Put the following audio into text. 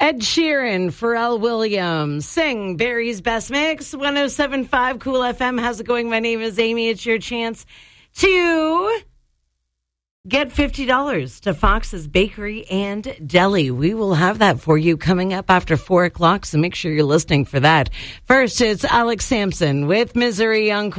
Ed Sheeran, Pharrell Williams, Sing, Barry's Best Mix, 107.5 Cool FM. How's it going? My name is Amy. It's your chance to get $50 to Fox's Bakery and Deli. We will have that for you coming up after 4 o'clock, so make sure you're listening for that. First, it's Alex Sampson with Misery on Cool